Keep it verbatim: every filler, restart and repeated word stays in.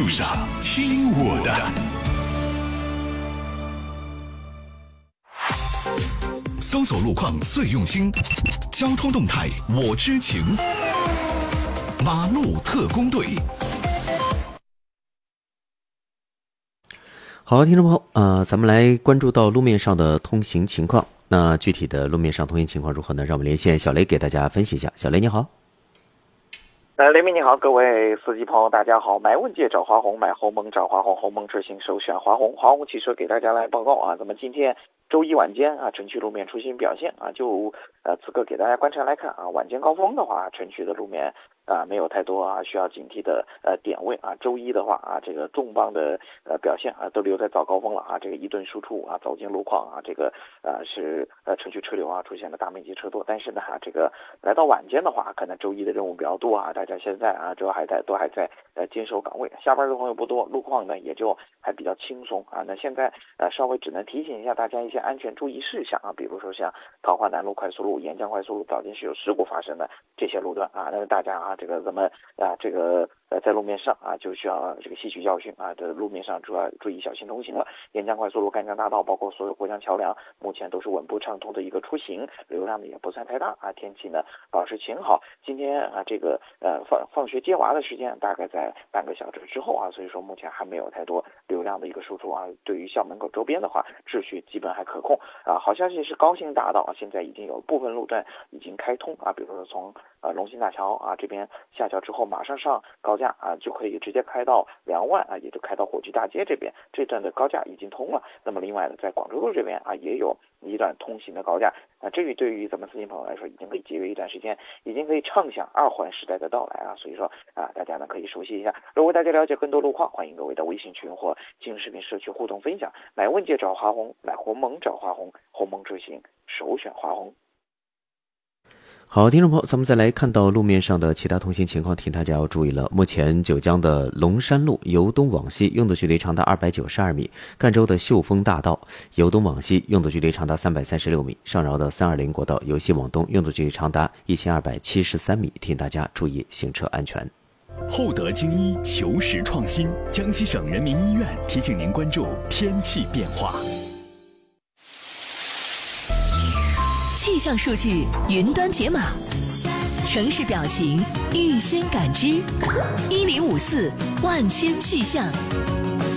路上听我的。搜索路况最用心，交通动态我知情。马路特工队。 好，听众朋友，呃，咱们来关注到路面上的通行情况。那具体的路面上通行情况如何呢？让我们连线小雷给大家分析一下。小雷你好。 呃，雷鸣你好，各位司机朋友大家好。买问界找华宏，买鸿蒙找华宏，鸿蒙智行首选华宏。华宏汽车给大家来报告啊，咱们今天周一晚间啊，城区路面出行表现啊，就呃此刻给大家观察来看啊，晚间高峰的话，城区的路面啊没有太多啊需要警惕的呃点位啊。周一的话啊，这个重磅的呃表现啊都留在早高峰了啊，这个一顿输出啊，走进路况啊，这个呃是呃城区车流啊出现了大面积车多，但是呢哈、啊，这个来到晚间的话，可能周一的任务比较多啊，大家现在啊主要还在都还在呃坚守岗位，下班的朋友不多，路况呢也就还比较轻松啊。那现在呃稍微只能提醒一下大家一些安全注意事项啊，比如说像桃花南路快速路、沿江快速路早间是有事故发生的这些路段啊，那大家啊这个咱们啊这个呃在路面上啊就需要这个吸取教训啊，这路面上主要注意小心同行了。沿江快速路、赣江大道包括所有过江桥梁目前都是稳步畅通的一个出行，流量呢也不算太大啊，天气呢保持晴好。今天啊这个呃放放学接娃的时间大概在半个小时之后啊，所以说目前还没有太多流量的一个输出啊。对于校门口周边的话，秩序基本还可控啊。好消息是高新大道啊，现在已经有部分路段已经开通啊，比如说从呃龙兴大桥啊这边下桥之后，马上上高架啊，就可以直接开到两万啊，也就开到火炬大街这边，这段的高架已经通了。那么另外呢，在广州路这边啊，也有一段通行的高架啊，这个对于咱们司机朋友来说，已经可以节约一段时间，已经可以畅想二环时代的到来啊。所以说啊，大家呢可以熟悉一下。如果大家了解更多路况，欢迎各位到微信群或今日视频社区互动分享。买问界找华宏，买鸿蒙找华宏，鸿蒙智行首选华宏。 好，听众朋友，咱们再来看到路面上的其他通行情况，提醒大家要注意了。目前九江的龙山路由东往西用的距离长达二百九十二米，赣州的秀峰大道由东往西用的距离长达三百三十六米，上饶的三二零国道由西往东用的距离长达一千二百七十三米，提醒大家注意行车安全。 厚德精医求实创新，江西省人民医院提醒您关注天气变化。 气象数据云端解码，城市表情预先感知，一零五四万千气象。